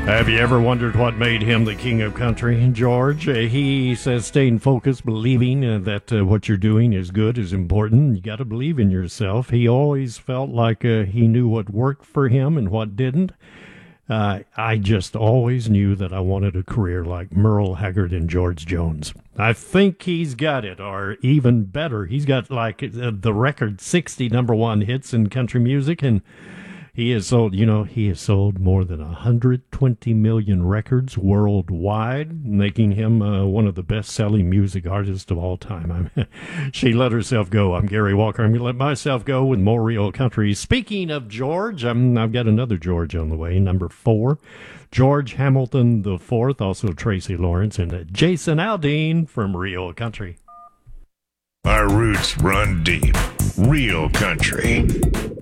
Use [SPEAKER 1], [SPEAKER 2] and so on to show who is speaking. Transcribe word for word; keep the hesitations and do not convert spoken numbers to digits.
[SPEAKER 1] Have you ever wondered what made him the king of country, George? Uh, he says staying focused, believing uh, that uh, what you're doing is good, is important. You got to believe in yourself. He always felt like uh, he knew what worked for him and what didn't. Uh, I just always knew that I wanted a career like Merle Haggard and George Jones. I think he's got it, or even better, he's got like uh, the record sixty number one hits in country music, and he has sold, you know, he has sold more than one hundred twenty million records worldwide, making him uh, one of the best-selling music artists of all time. I'm, she let herself go. I'm Gary Walker. I'm going to let myself go with more real country. Speaking of George, I'm, I've got another George on the way, number four. George Hamilton the fourth, also Tracy Lawrence, and uh, Jason Aldean from Real Country.
[SPEAKER 2] Our roots run deep. Real country.